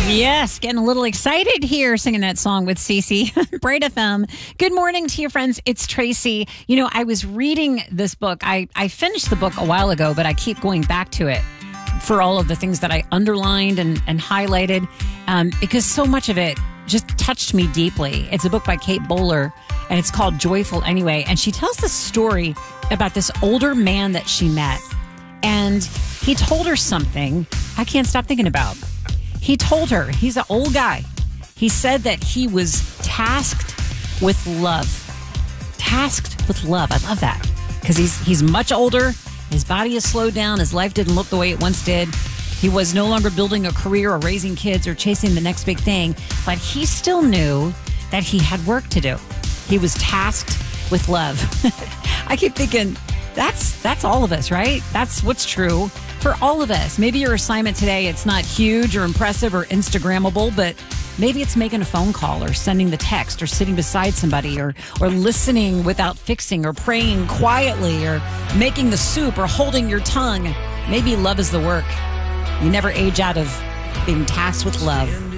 Yes, getting a little excited here singing that song with Cece. Bright FM. Good morning to you, friends. It's Tracy. You know, I was reading this book. I finished the book a while ago, but I keep going back to it for all of the things that I underlined and highlighted because so much of it just touched me deeply. It's a book by Kate Bowler, and it's called Joyful Anyway. And she tells the story about this older man that she met. And he told her something I can't stop thinking about. He told her, he's an old guy. He said that he was tasked with love. Tasked with love. I love that. Because he's much older. His body has slowed down. His life didn't look the way it once did. He was no longer building a career or raising kids or chasing the next big thing. But he still knew that he had work to do. He was tasked with love. I keep thinking, that's all of us, right? That's what's true for all of us. Maybe your assignment today, it's not huge or impressive or Instagrammable, but maybe it's making a phone call or sending the text or sitting beside somebody or listening without fixing or praying quietly or making the soup or holding your tongue. Maybe love is the work. You never age out of being tasked with love.